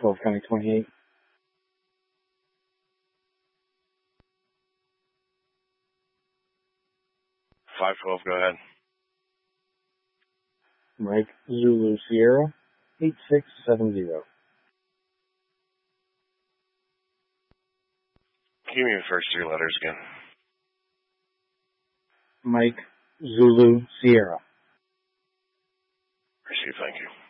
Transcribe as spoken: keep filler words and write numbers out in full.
twelve County twenty-eight. five twelve, go ahead. Mike Zulu Sierra, eight six seven zero. Give me the first three letters again. Mike Zulu Sierra. Receive, thank you.